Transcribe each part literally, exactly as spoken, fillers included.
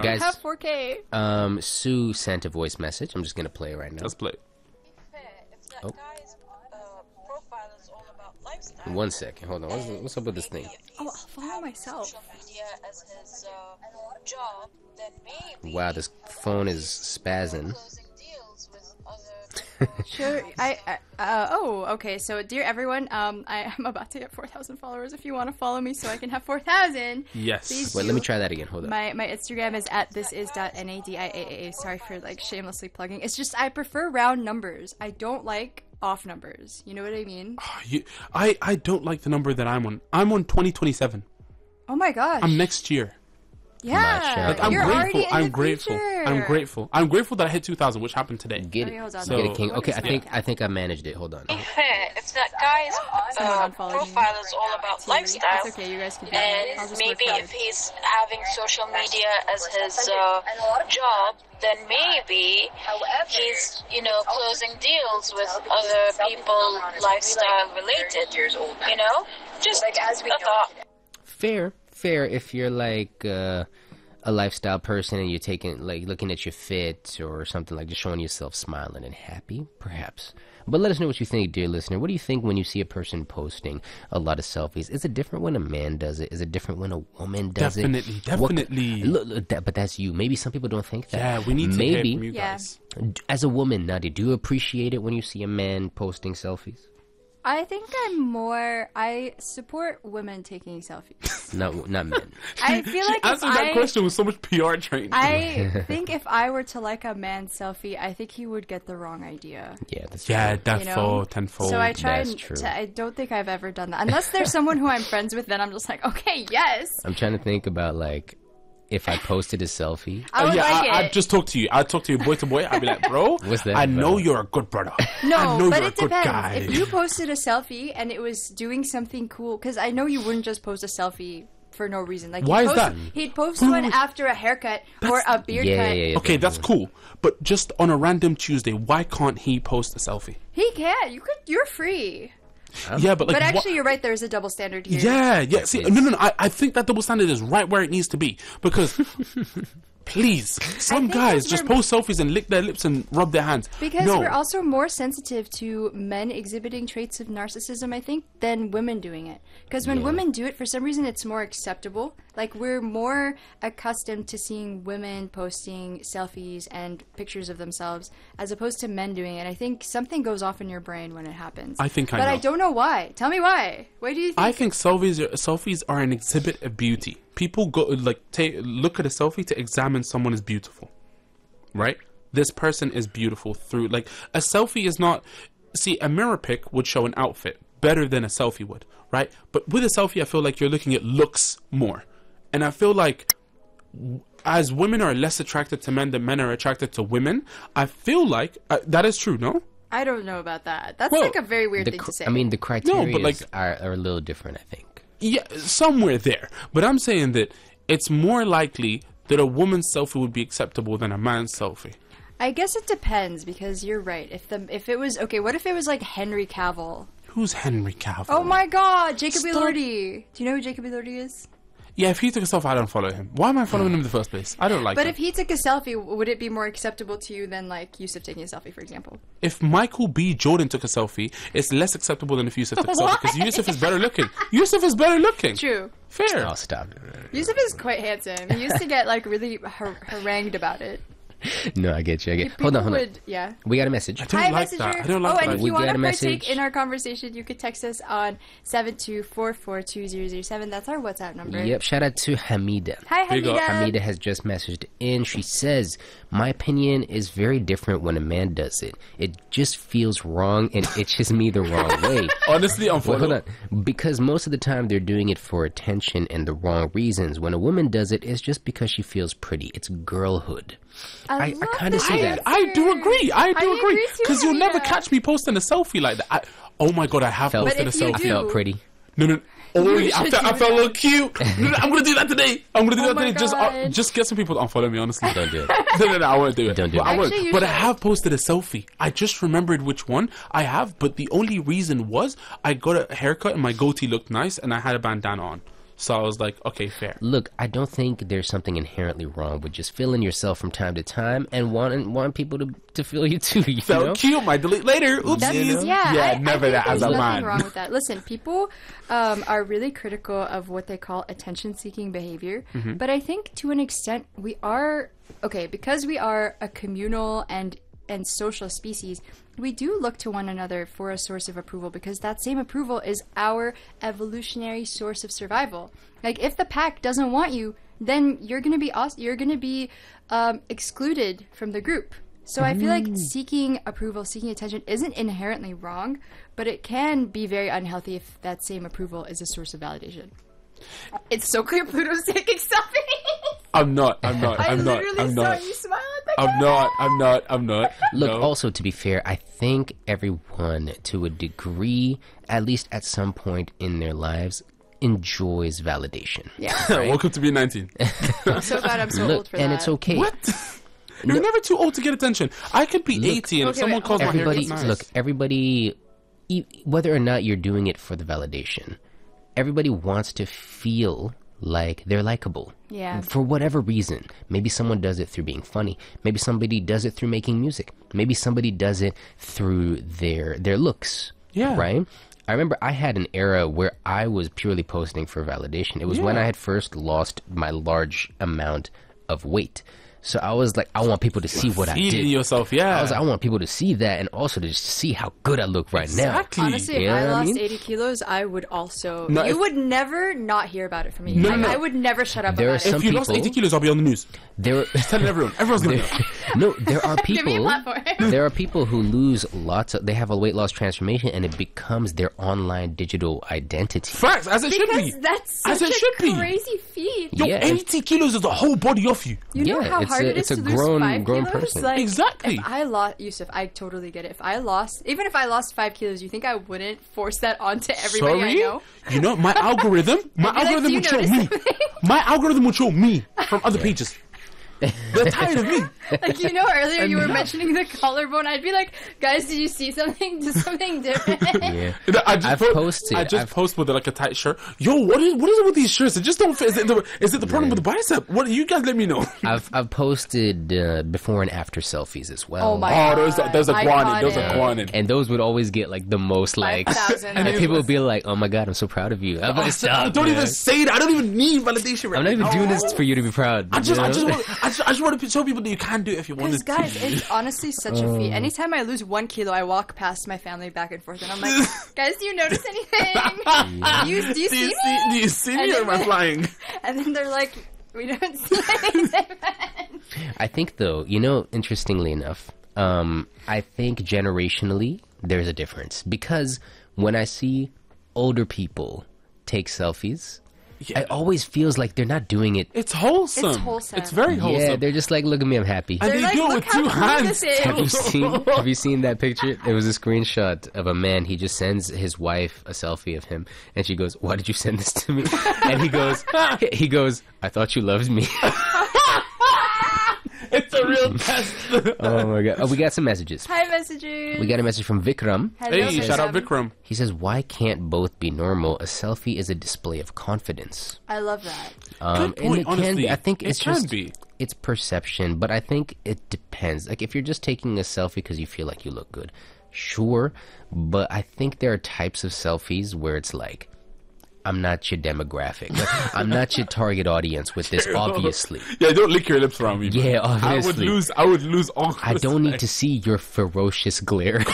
guys, have four K. Um, Sue sent a voice message. I'm just gonna play it right now. Let's play. Oh. One second. Hold on. What's, what's up with this thing? Oh, I'll follow myself. Wow, this phone is spazzing. Sure. I, I uh, oh, okay. So, dear everyone, um, I am about to get four thousand followers. If you want to follow me, so I can have four thousand. Yes. Please Wait, do. let me try that again. Hold on. My my Instagram is at this is dot n a d i a a. Sorry for like shamelessly plugging. It's just I prefer round numbers. I don't like off numbers. You know what I mean? Oh, you, I I don't like the number that I'm on. I'm on twenty twenty-seven. Oh my gosh. I'm next year. Yeah. Like, I'm You're grateful. already in I'm the grateful. future. I'm grateful. I'm grateful that I hit two thousand, which happened today. Get Okay, it. hold on. Get it, So, King. what Okay, is I that? think I think I managed it. Hold on. Fair, if that guy's uh, profile is all about lifestyle, It's okay, you guys can do it. I'll and just maybe work if he's having social media as his uh, job, then maybe he's, you know, closing deals with other people lifestyle related, you know? Just a thought. Fair, fair. If you're like uh, a lifestyle person and you're taking like looking at your fit or something, like just showing yourself smiling and happy, perhaps. But let us know what you think, dear listener. What do you think when you see a person posting a lot of selfies? Is it different when a man does it? Is it different when a woman does Definitely, it? definitely. What, look, look, that, but that's you. Maybe some people don't think that. Yeah, we need to Maybe, hear from you Yeah. guys. As a woman, Nadia, do you appreciate it when you see a man posting selfies? I think I'm more. I support women taking selfies. No, not men. I feel like if Answer that I, question with so much P R training. I think if I were to like a man's selfie, I think he would get the wrong idea. Yeah, that's yeah, true. tenfold, You know? tenfold. So I try That's and true. to, I don't think I've ever done that. Unless there's someone who I'm friends with, then I'm just like, okay, yes. I'm trying to think about like if I posted a selfie. I would yeah, like I, it. I'd just talk to you. I'd talk to you boy to boy. I'd be like, bro, What's that I know about? you're a good brother. No, I know but you're it a good depends. guy. If you posted a selfie and it was doing something cool, because I know you wouldn't just post a selfie for no reason. Like Why he'd is post, that? He'd post Who one would- after a haircut or a beard Yeah, cut. yeah, yeah. Okay, that's cool. But just on a random Tuesday, why can't he post a selfie? He can. You could. You're free. Yeah, but like, But wha- actually, you're right. There is a double standard here. yeah, yeah. See, no, no, no. I, I think that double standard is right where it needs to be because, please, some think guys because just we're- post selfies and lick their lips and rub their hands. Because no. we're also more sensitive to men exhibiting traits of narcissism, I think, than women doing it. Because when women do it, for some reason, it's more acceptable. Like, we're more accustomed to seeing women posting selfies and pictures of themselves as opposed to men doing it. I think something goes off in your brain when it happens. I think I But I know. don't know why. Tell me why. Why do you think? I think selfies are, selfies are an exhibit of beauty. People go like take look at a selfie to examine someone as beautiful, right? This person is beautiful through like a selfie is not. See, a mirror pic would show an outfit better than a selfie would, right? But with a selfie, I feel like you're looking at looks more, and I feel like as women are less attracted to men than men are attracted to women, I feel like uh, that is true. No. I don't know about that. That's Well, like a very weird The thing cr- to say. I mean, the criteria like- are, are a little different, I think. Yeah, somewhere there. But I'm saying that it's more likely that a woman's selfie would be acceptable than a man's selfie. I guess it depends because you're right. If the if it was okay, what if it was like Henry Cavill? Who's Henry Cavill? Oh my God, Jacob Stop. Elordi. Do you know who Jacob Elordi is? Yeah, if he took a selfie, I don't follow him. Why am I following him in the first place? I don't like But him. if he took a selfie, would it be more acceptable to you than like Yusuf taking a selfie, for example? If Michael B. Jordan took a selfie, it's less acceptable than if Yusuf took a selfie because Yusuf is better looking. Yusuf is better looking. True. Fair. Oh, stop. Yusuf is quite handsome. He used to get like really har- harangued about it. No, I get you. I get. People Hold on, hold on. would, yeah. We got a message. I don't Hi, like messenger. that. I don't like oh, that. and if We you want got to a message. partake in our conversation, you could text us on seven two four four two zero zero seven. That's our WhatsApp number. Yep. Shout out to Hamida. Hi, Here you go. Hamida. Hamida has just messaged in. She says, "My opinion is very different when a man does it. It just feels wrong and itches me the wrong way." Honestly, I'm Well, hold following. on. Because most of the time they're doing it for attention and the wrong reasons. When a woman does it, it's just because she feels pretty. It's girlhood. I, I, love kind of this see that. I do agree. I do I agree. agree too, Because you'll never Hamida. catch me posting a selfie like that. I, oh my god, I have Felt- posted a But if you selfie. I do- felt pretty. No, no. Oh, You I, should felt, I do felt a that. little cute. No, no, I'm gonna do that today. I'm gonna do Oh that my today. Just, uh, God. just get some people to unfollow me. Honestly, Don't do it. no, no, no, I won't do it. Don't do but it. I won't. Actually, you But I should. have posted a selfie. I just remembered which one I have. But the only reason was I got a haircut and my goatee looked nice, and I had a bandana on. So I was like, okay, fair. Look, I don't think there's something inherently wrong with just feeling yourself from time to time and wanting want people to, to feel you too. You So know? cute, might delete later. Oopsies. That's, yeah, yeah, I, never I think that as there's a nothing man. wrong with that. Listen, people um, are really critical of what they call attention-seeking behavior, Mm-hmm. but I think to an extent we are okay because we are a communal and and social species. We do look to one another for a source of approval because that same approval is our evolutionary source of survival. Like if the pack doesn't want you, then you're gonna be aus- you're gonna be um, excluded from the group. So I feel like seeking approval, seeking attention isn't inherently wrong, but it can be very unhealthy if that same approval is a source of validation. It's so clear Pluto's taking selfies. I'm not. I'm not. I I'm not. literally I'm saw not. you smile at the I'm camera. not. I'm not. I'm not. Look, No. also to be fair, I think everyone, to a degree, at least at some point in their lives, enjoys validation. Yeah. Welcome to be nineteen. I'm so glad I'm so Look, old for and that. it's okay. What? You're never too old to get attention. I could be eighty, and if Okay, someone wait, calls my hair, Everybody, it's nice. look, everybody, e- whether or not you're doing it for the validation, everybody wants to feel like they're likable. Yeah. For whatever reason. Maybe someone does it through being funny. Maybe somebody does it through making music. Maybe somebody does it through their their looks. Yeah. Right? I remember I had an era where I was purely posting for validation. It was when Yeah. I had first lost my large amount of weight. So I was like, I want people to see what I Feeding did. yourself, yeah. I was like, I want people to see that and also to just see how good I look right Exactly. Honestly, if You know I what I lost mean? eighty kilos, I would also. No, you if- would never not hear about it from me. No, I, no. I would never shut up There about are it. some if you lost people- eighty kilos, I'll be on the news. now. There, Telling everyone. Everyone's gonna know. no, there are Give me a people. platform. There are people who lose lots of. They have a weight loss transformation, and it becomes their online digital identity. Facts, as it should be. Because that's As such it a should be. crazy feat. Yo, Yeah, it's- eighty kilos is the whole body off you. You know Yeah, how it's hard a- it is it's a to lose grown- five grown kilos? person. Like, Exactly. If I lost, Yusuf, I totally get it. If I lost, even if I lost five kilos, you think I wouldn't force that onto everybody Sorry? I know? You know, my algorithm, my I'd be like, algorithm "Do you would show notice me. something?" My algorithm would show me from other pages. They're tired of me. Like, you know, earlier you were mentioning the collarbone. I'd be like, guys, did you see something? Did something different? Yeah. I just I've po- posted- I just I've- post with like a tight shirt. Yo, what is what is it with these shirts? It just don't fit. Is it the, is it the problem with the bicep? What you guys let me know. I've I've posted uh, before and after selfies as well. Oh my Oh, there's a, there's a guanin. There's a Iconic. guanin. And those would always get like the most likes. five thousand. And people would be like, "Oh my god, I'm so proud of you." I'm like, I "Stop, don't man. even say that. I don't even need validation right I'm not even now. doing this for you to be proud." I just, you I know? just, want, I just, I just want to show people that you can do it if you want Because, to. guys, it's honestly such a Oh. feat. Anytime I lose one kilo, I walk past my family back and forth, and I'm like, guys, do you notice anything? do you, do you do see you me? see, do you see And me or then am I they- flying? And then they're like, we don't see anything. I think though, you know, interestingly enough, um, I think generationally there's a difference because when I see older people take selfies, Yeah. it always feels like they're not doing it. It's wholesome. It's wholesome. It's very wholesome. Yeah, they're just like, look at me, I'm happy. and They're they like, do it look with how two cool hands. this is. Have you seen? Have you seen that picture? There was a screenshot of a man. He just sends his wife a selfie of him, and she goes, "Why did you send this to me?" And he goes, "He goes, I thought you loved me." It's a real test. Oh my god! Oh, we got some messages. Hi, messages. We got a message from Vikram. Hello, Hey, shout out Vikram. Vikram. He says, "Why can't both be normal? A selfie is a display of confidence." I love that. Um, Good point, and it can honestly. be, I think It it's can just be. it's perception, but I think it depends. Like if you're just taking a selfie because you feel like you look good, sure. But I think there are types of selfies where it's like, I'm not your demographic. Like, I'm not your target audience with this, obviously. Yeah, don't lick your lips around me. bro. Yeah, I would obviously. lose. I would lose all. I don't need to respect. see your ferocious glare.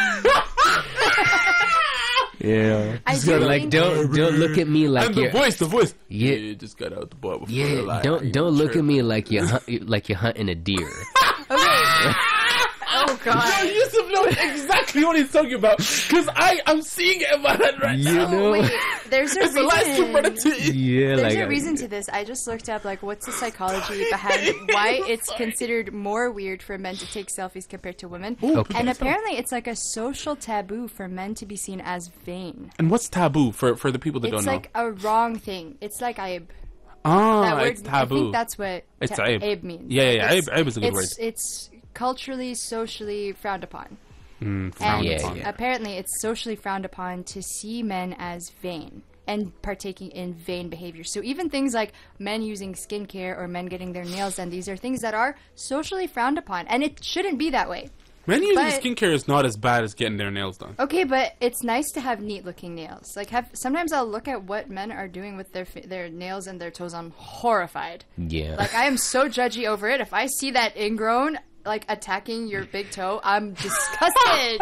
Yeah. I So, do like, think- don't don't look at me like And the you're. voice, the voice. Yeah. You just got out the bar before the Yeah, light. don't don't look at me like you hunt, like you're hunting a deer. Okay. Oh, No, God. Yusuf knows exactly what he's talking about because I am seeing it in my head right You now. know? Wait, there's a It's the last reason. stupidity. Yeah, There's like a reason to this. I just looked up, like, what's the psychology behind why it's considered more weird for men to take selfies compared to women. Okay. And apparently, it's like a social taboo for men to be seen as vain. And what's taboo for for the people that It's don't like a wrong thing. It's like aib. know? Ah, That word, it's taboo. I think that's what It's ta- aib. aib means. Yeah, yeah, yeah. It's- Aib- aib is a good it's, word. It's culturally, socially frowned upon. Mm, And Yeah, yeah. apparently, it's socially frowned upon to see men as vain. and partaking in vain behavior. So even things like men using skincare or men getting their nails done, these are things that are socially frowned upon, and it shouldn't be that way. Men using But- skincare is not as bad as getting their nails done. Okay, but it's nice to have neat looking nails. Like have sometimes I'll look at what men are doing with their fi- their nails and their toes. I'm horrified. Yeah. Like I am so judgy over it. If I see that ingrown like attacking your big toe, I'm disgusted.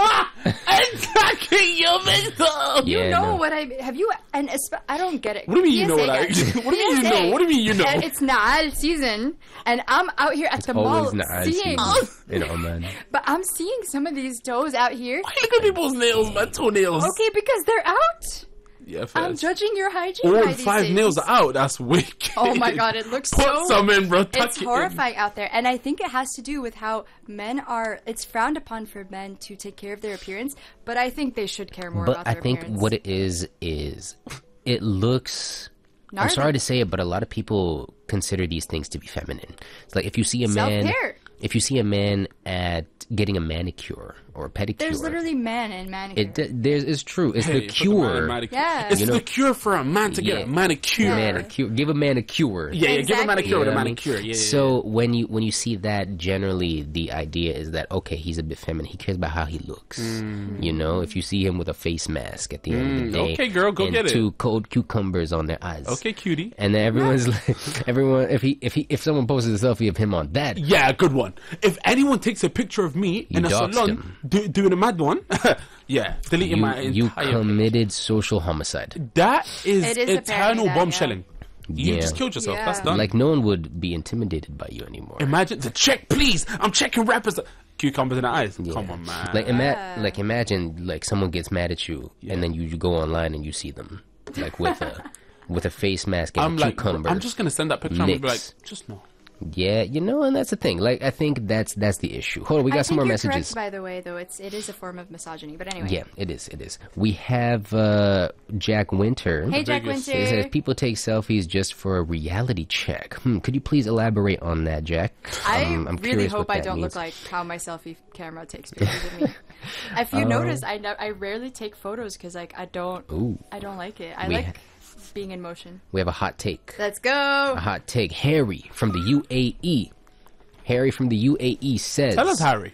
Attacking your big toe! You Yeah, know no. what I have you and esp- I don't get it. What do you mean you know P S A, what I- guys. what do you mean you P S A. know? What do you mean you know? And it's not season, and I'm out here at the mall Always not seeing, in Oman. but I'm seeing some of these toes out here. Why look at people's nails, my toenails? Okay, because they're out. Yeah, I'm fast. judging your hygiene. All by these five things. nails are out. That's wicked. Oh my god, it looks Put so. some in, bro. Tuck It's it in. horrifying out there, and I think it has to do with how men are. It's frowned upon for men to take care of their appearance, but I think they should care more But about I their think appearance. what it is is it looks. I'm Gnarly. sorry to say it, but a lot of people consider these things to be feminine. It's like if you see a man, Self-care. if you see a man at getting a manicure or a pedicure, There's literally man in manicure. it d- there's it's true. It's Hey, the put the man in cure. manicure. Yeah. It's You know- the cure for a man to get Yeah. a manicure. Yeah. Manicure. Give a man a cure. Yeah, yeah, give a Exactly. manicure with You a know what I mean? manicure. Yeah, yeah, So when you when you see that, generally the idea is that okay, he's a bit feminine. He cares about how he looks. You know, if you see him with a face mask at the end of the Mm, day, okay, girl, go and get it. two cold cucumbers on their eyes. Okay, cutie. And then everyone's like, everyone, if he, if he, if someone posts a selfie of him on that, Yeah, good one. If anyone takes a picture of me in a doxed salon him. do, doing a mad one, yeah, deleting you, my you entire. committed social homicide. That is, It is eternal apparently that, bombshelling. You Yeah. just killed yourself. Yeah. That's done. Like no one would be intimidated by you anymore. Imagine the check, please. I'm checking rappers. Cucumbers in the eyes. Come on, man. Like ima- Yeah. like imagine like someone gets mad at you and then you, you go online and you see them like with a with a face mask and I'm a like, cucumber. I'm just gonna send that picture. I'm gonna be like, Mix. just no. Yeah, you know, and that's the thing. Like I think that's that's the issue. Hold on, we got I some think more you're messages. correct, by the way, though. It's it is a form of misogyny. But anyway. Yeah, it is. It is. We have uh, Jack Winter. Hey, Jack biggest- Winter. He says people take selfies just for a reality check. Hmm, could you please elaborate on that, Jack? I Um, I'm really curious hope what I that don't means. look like how my selfie camera takes pictures of me. If you notice, I no- I rarely take photos because like I don't Ooh. I don't like it. I We like ha- being in motion. We have a hot take. Let's go. A hot take. Harry from the U A E. Harry from the U A E says, Tell us, Harry.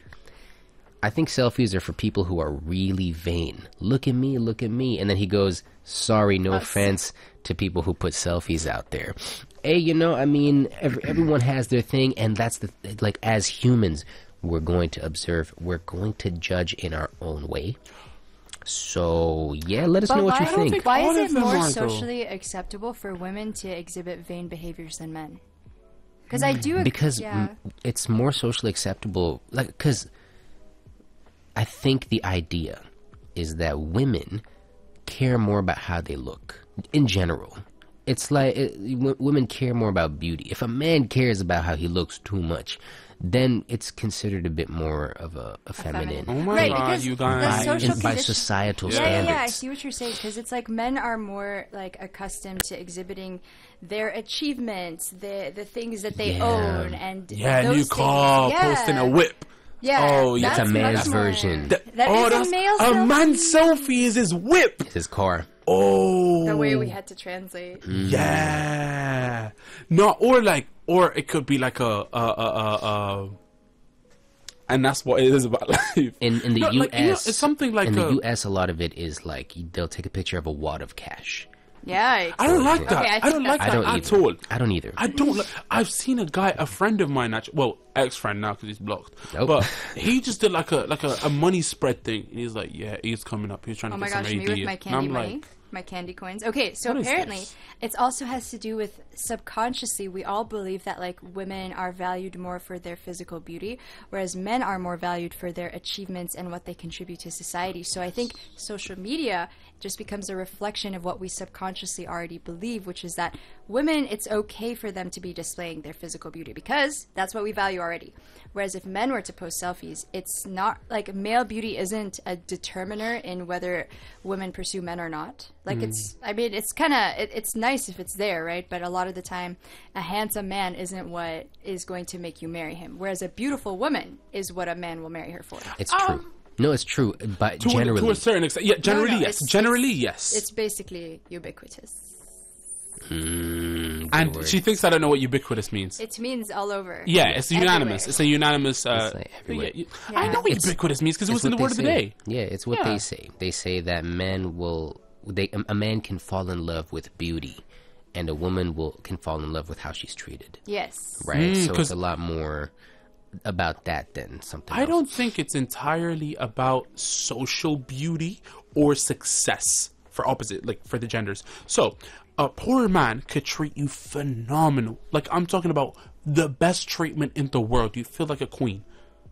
I think selfies are for people who are really vain. Look at me, look at me. And then he goes, sorry, no Us. offense to people who put selfies out there. Hey, you know, I mean, every, everyone has their thing, and that's the, like, as humans, we're going to observe, we're going to judge in our own way. So, yeah, let us But know what why, you think. think- why all is of it them more are, though. socially acceptable for women to exhibit vain behaviors than men? Because I do ag- Because yeah. mm, it's more socially acceptable, like, because I think the idea is that women care more about how they look in general. It's like it, w- women care more about beauty. If a man cares about how he looks too much, then it's considered a bit more of a, a feminine. Oh my Right, god, because you the guys. by, social and by condition- societal Yeah, standards. yeah, yeah, I see what you're saying because it's like men are more like accustomed to exhibiting their achievements, the the things that they Yeah. own, and Yeah, those new car, things. Yeah. posting a whip. Yeah, Oh, yeah. That's a much man's more- version. Th- That oh, is a that's male a selfie. man's selfie is his whip. It's his car. Oh, The way we had to translate. yeah. No, or like, or it could be like a, a, a, a, a and that's what it is about life. In in the No, U S, like, you know, it's something like in the a- U S, a lot of it is like they'll take a picture of a wad of cash. Yeah, I don't like Okay, that. I I, think don't like that's- I that don't at either. all. I don't either. I don't. Like, I've seen a guy, a friend of mine, actually, well, ex-friend now because he's blocked. Nope. But he just did like a like a, a money spread thing. And he's like, yeah, he's coming up. He's trying Oh to my get some gosh, A me D. with my And candy I'm money, like, my candy coins. Okay, so What is apparently this? it also has to do with subconsciously we all believe that like women are valued more for their physical beauty, whereas men are more valued for their achievements and what they contribute to society. So I think social media just becomes a reflection of what we subconsciously already believe, which is that women, it's okay for them to be displaying their physical beauty because that's what we value already. Whereas if men were to post selfies, it's not like male beauty isn't a determiner in whether women pursue men or not. Like it's, I mean, it's kind of, it, it's nice if it's there, right? But a lot of the time, a handsome man isn't what is going to make you marry him. Whereas a beautiful woman is what a man will marry her for. It's true. No, it's true, but To, a, generally, to a certain extent. Yeah, generally, no, yes. it's- Generally, it's- yes. It's basically ubiquitous. Mm, good and word. she thinks I don't know what ubiquitous means. It means all over. Yeah, it's unanimous. Everywhere. It's a unanimous. Uh, It's like everywhere. yeah, you- I Yeah. know what It's- ubiquitous means because it It's was in the what word of they the say. day. Yeah, it's what Yeah. they say. They say that men will, they a a man can fall in love with beauty, and a woman will can fall in love with how she's treated. Yes. Right. Mm, so 'cause- it's a lot more about that than something. I else. don't think it's entirely about social beauty or success for opposite, like for the genders. So, a poor man could treat you phenomenal. Like I'm talking about the best treatment in the world. You feel like a queen.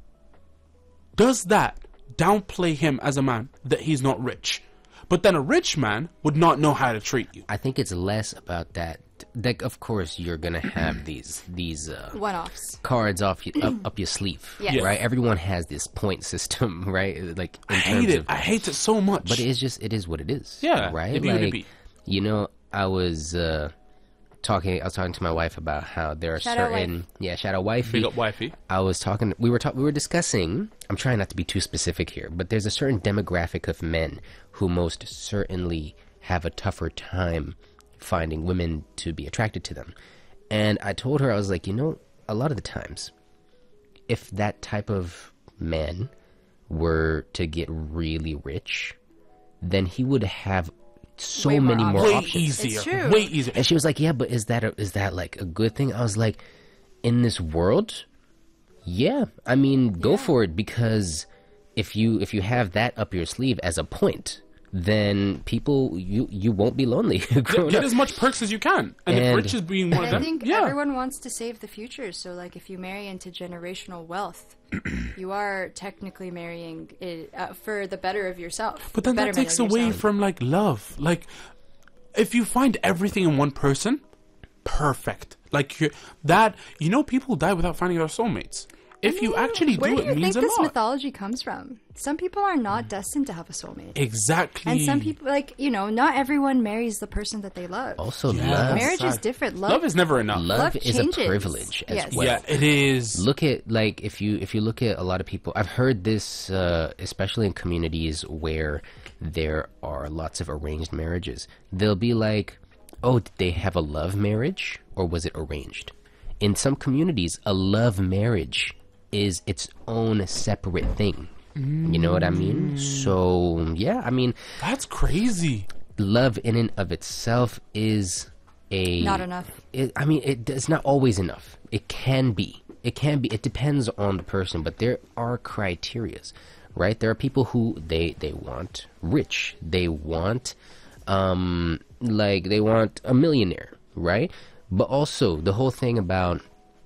Does that downplay him as a man that he's not rich? But then a rich man would not know how to treat you. I think it's less about that. Like, of course, you're gonna have these these uh, One-offs. cards off y- up, up your sleeve, Yes. right? Everyone has this point system, right? Like, in I hate terms it. of, I hate it so much. but it is just it is what it is. Yeah, right. it be what it like, be. you know, I was uh, talking. I was talking to my wife about how there are Shout out certain yeah, shadow wifey. Big up wifey. I was talking. We were talk, We were discussing. I'm trying not to be too specific here, but there's a certain demographic of men who most certainly have a tougher time finding women to be attracted to them. And I told her, I was like, you know, a lot of the times, if that type of man were to get really rich, then he would have so Way more many more Way options. easier. It's true. Way easier. And she was like, "Yeah, but is that a, is that like a good thing?" I was like, "In this world, yeah. I mean, go for it because if you if you have that up your sleeve as a point, then people you you won't be lonely growing Get up." as much perks as you can, and, if And- rich is being one of I them, think yeah. everyone wants to save the future, so like if you marry into generational wealth, you are technically marrying it, uh, for the better of yourself. But then the that betterment takes of away yourself. from like love. Like, if you find everything in one person, perfect. Like you that, you know, people die without finding their soulmates. If you actually Where do, do it you means think a this lot. mythology comes from? Some people are not destined to have a soulmate. Exactly. And some people, like, you know, not everyone marries the person that they love. Also, Yeah. love Marriage is sad. different. Love, Love is never enough. love love is a changes. privilege as Yes. well. Yeah, it is. Look at like if you if you look at a lot of people, I've heard this uh, especially in communities where there are lots of arranged marriages. They'll be like, "Oh, did they have a love marriage or was it arranged?" In some communities, a love marriage is its own separate thing. You know what I mean? So yeah, I mean, That's crazy. love in and of itself is a Not enough. It, I mean, it, it's not always enough. It can be. It can be. It depends on the person, but there are criterias, right? There are people who they they want rich. They want, um, like they want a millionaire, right? But also the whole thing about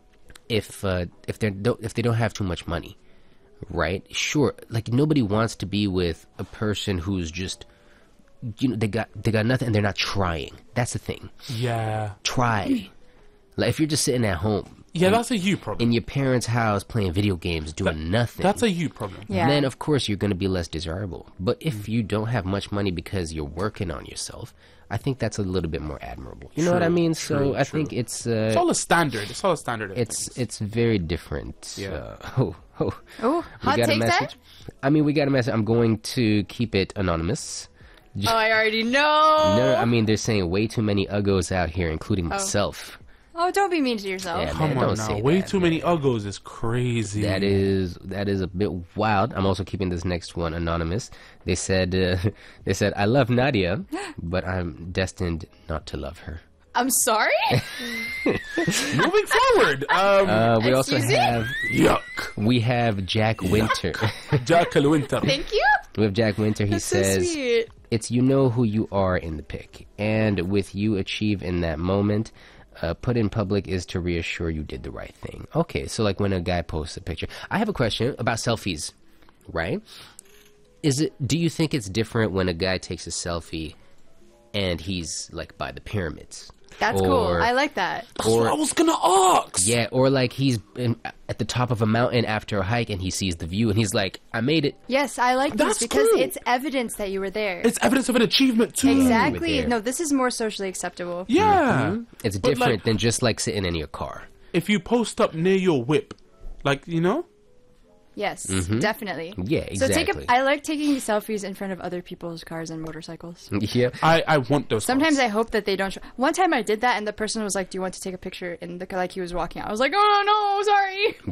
if uh, if they don't if they don't have too much money, right? Sure, like nobody wants to be with a person who's just, you know, they got they got nothing and they're not trying. That's the thing. Yeah. Try. Like if you're just sitting at home Yeah, that's a you problem. in your parents' house playing video games, doing nothing. That's a you problem. Yeah. Then of course you're going to be less desirable. But if you don't have much money because you're working on yourself, I think that's a little bit more admirable. You know what I True, mean? So true, I true. think it's It's uh, all a standard. It's all a standard. Of it's things. it's very different. Yeah. Uh, oh, oh. Oh, We hot got a take message. there? I mean, we got a message. I'm going to keep it anonymous. Oh, I already know. No, I mean they're saying way too many uggos out here, including myself. Oh, don't be mean to yourself. Yeah, Come man, on don't now. say Way that, too many uggos is crazy. That is that is a bit wild. I'm also keeping this next one anonymous. They said uh, they said I love Nadia, but I'm destined not to love her. I'm sorry? Moving forward. Um, Uh, we also Excuse me? have yuck. we have Jack Winter. Jackal Winter. Thank you. We have Jack Winter. He That's so says sweet. it's you know who you are in the pic, and with you achieve in that moment. Uh, put in public is to reassure you did the right thing. Okay, so like when a guy posts a picture. I have a question about selfies, right? Is it? Do you think it's different when a guy takes a selfie and he's like by the pyramids? That's Or- cool. I like that. That's what I was gonna ask. Yeah, or like he's in, at the top of a mountain after a hike and he sees the view and he's like, I made it. Yes, I like That's this because cool. it's evidence that you were there. It's evidence of an achievement too. exactly. there. No, this is more socially acceptable. Yeah. It's But, different like, than just like sitting in your car. if you post up near your whip, like, you know, Yes, definitely. Yeah, So take exactly. a, I like taking selfies in front of other people's cars and motorcycles. Yeah. I, I want those. Sometimes ones. I hope that they don't. Show. One time I did that, and the person was like, "Do you want to take a picture?" In the like he was walking out. I was like, "Oh no, sorry."